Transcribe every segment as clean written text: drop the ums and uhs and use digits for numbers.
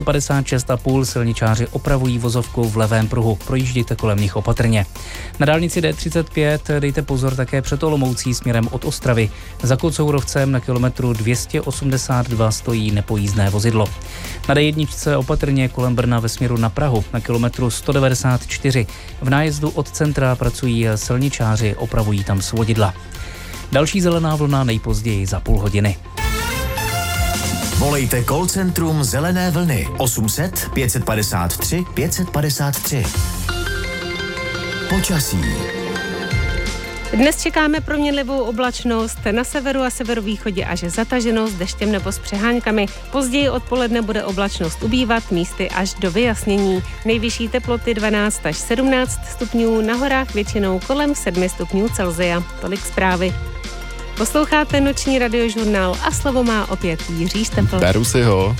56,5 silničáři opravují vozovku v levém pruhu. Projíždějte kolem nich opatrně. Na dálnici D35 dejte pozor také před Olomoucí směrem od Ostravy. Za Kocourovcem na kilometru 282 stojí nepojízdné vozidlo. Na D1 opatrně kolem Brna ve směru na Prahu na kilometru 194. V nájezdu od centra pracují silničáři, opravují tam svodidla. Další zelená vlna nejpozději za půl hodiny. Volejte call centrum Zelené vlny 800 553 553. Počasí. Dnes čekáme proměnlivou oblačnost, na severu a severovýchodě až zataženost deštěm nebo s přeháňkami. Později odpoledne bude oblačnost ubývat, místy až do vyjasnění. Nejvyšší teploty 12 až 17 stupňů, na horách většinou kolem 7 stupňů Celsia. Tolik zprávy. Posloucháte noční radiožurnál a slovo má opět Jiří Štempl. Beru si ho.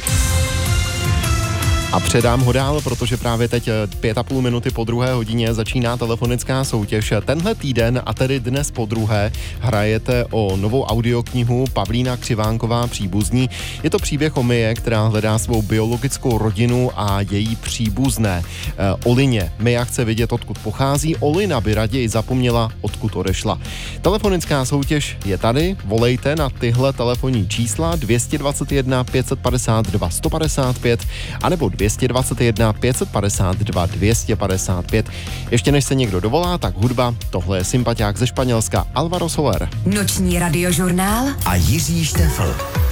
A předám ho dál, protože právě teď 5,5 minuty po 2. hodině začíná telefonická soutěž. Tenhle týden, a tedy dnes po druhé, hrajete o novou audioknihu Pavlína Křivánková Příbuzní. Je to příběh o Mie, která hledá svou biologickou rodinu a její příbuzné. Olině Mia chce vědět, odkud pochází, Olina by raději zapomněla, odkud odešla. Telefonická soutěž je tady, volejte na tyhle telefonní čísla 221 552 155 anebo 221 552 255. Ještě než se někdo dovolá, tak hudba. Tohle je sympatiák ze Španělska Alvaro Soler. Noční radiožurnál a Jiří Štefl.